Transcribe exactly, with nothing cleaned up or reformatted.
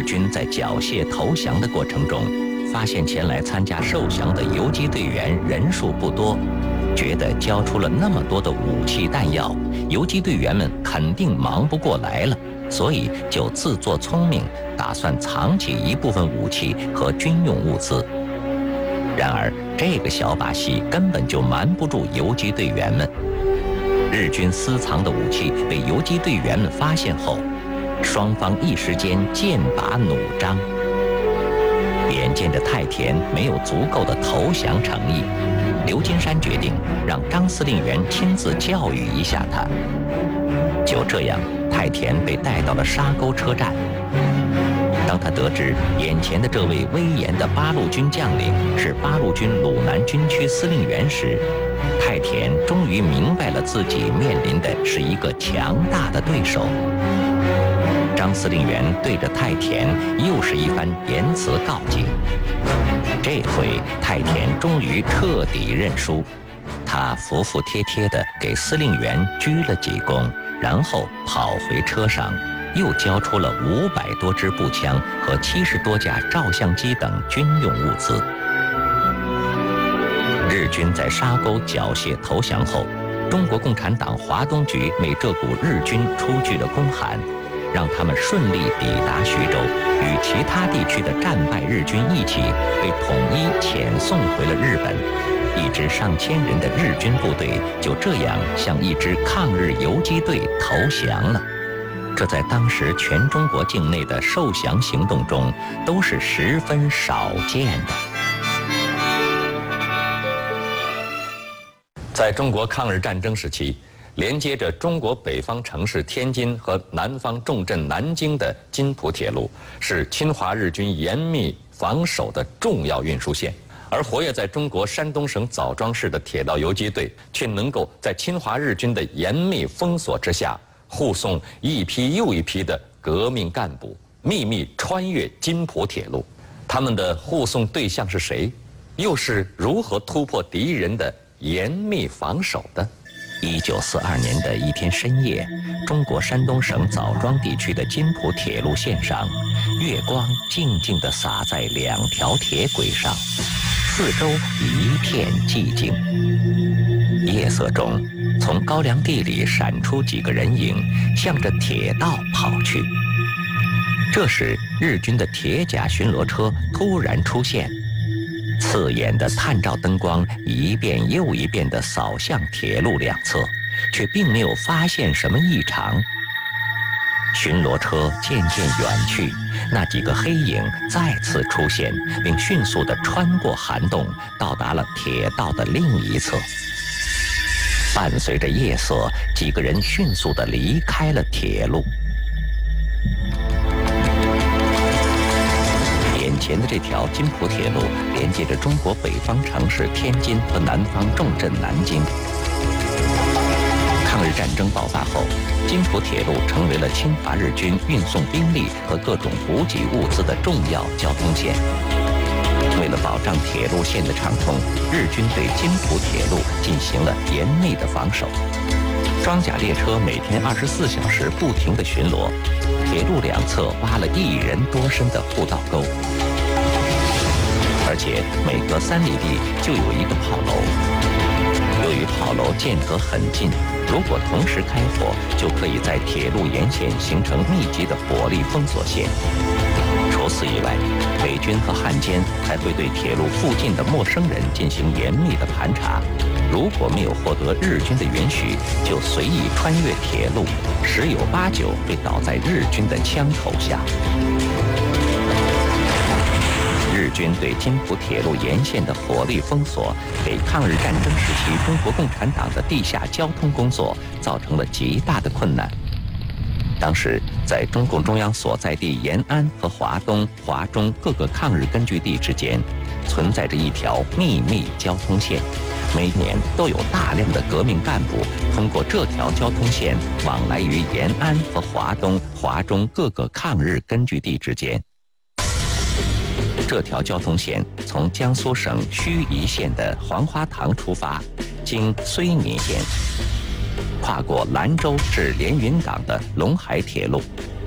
日军在缴械投降的过程中，发现前来参加受降的游击队员人数不多，觉得交出了那么多的武器弹药，游击队员们肯定忙不过来了，所以就自作聪明，打算藏起一部分武器和军用物资。然而，这个小把戏根本就瞒不住游击队员们。日军私藏的武器被游击队员们发现后，双方一时间剑拔弩张。眼见着太田没有足够的投降诚意，刘金山决定让张司令员亲自教育一下他。就这样，太田被带到了沙沟车站。当他得知眼前的这位威严的八路军将领是八路军鲁南军区司令员时，太田终于明白了自己面临的是一个强大的对手。张司令员对着太田又是一番言辞告诫。这回太田终于彻底认输，他服服帖帖地给司令员鞠了几躬，然后跑回车上，又交出了五百多支步枪和七十多架照相机等军用物资。日军在沙沟缴械投降后，中国共产党华东局为这股日军出具了公函，让他们顺利抵达徐州，与其他地区的战败日军一起被统一遣送回了日本。一支上千人的日军部队就这样向一支抗日游击队投降了。这在当时全中国境内的受降行动中都是十分少见的。在中国抗日战争时期，连接着中国北方城市天津和南方重镇南京的津浦铁路，是侵华日军严密防守的重要运输线。而活跃在中国山东省枣庄市的铁道游击队，却能够在侵华日军的严密封锁之下，护送一批又一批的革命干部秘密穿越津浦铁路。他们的护送对象是谁？又是如何突破敌人的严密防守的？一九四二年的一天深夜，中国山东省枣庄地区的津浦铁路线上，月光静静地洒在两条铁轨上，四周一片寂静。夜色中，从高粱地里闪出几个人影，向着铁道跑去。这时，日军的铁甲巡逻车突然出现，刺眼的探照灯光一遍又一遍地扫向铁路两侧，却并没有发现什么异常。巡逻车渐渐远去，那几个黑影再次出现，并迅速地穿过涵洞，到达了铁道的另一侧。伴随着夜色，几个人迅速地离开了铁路。眼前的这条津浦铁路连接着中国北方城市天津和南方重镇南京。抗日战争爆发后，津浦铁路成为了侵华日军运送兵力和各种补给物资的重要交通线。为了保障铁路线的畅通，日军对津浦铁路进行了严密的防守。装甲列车每天二十四小时不停地巡逻，铁路两侧挖了一人多深的护道沟，而且每隔三里地就有一个炮楼。由于炮楼间隔很近，如果同时开火，就可以在铁路沿线形成密集的火力封锁线。除此以外，美军和汉奸还会对铁路附近的陌生人进行严密的盘查，如果没有获得日军的允许，就随意穿越铁路，十有八九会倒在日军的枪口下。日军对津浦铁路沿线的火力封锁，给抗日战争时期中国共产党的地下交通工作造成了极大的困难。当时，在中共中央所在地延安和华东、华中各个抗日根据地之间，存在着一条秘密交通线，每年都有大量的革命干部通过这条交通线往来于延安和华东、华中各个抗日根据地之间。这条交通线从江苏省盱眙县的黄花塘出发，经睢宁县，跨过兰州至连云港的陇海铁路，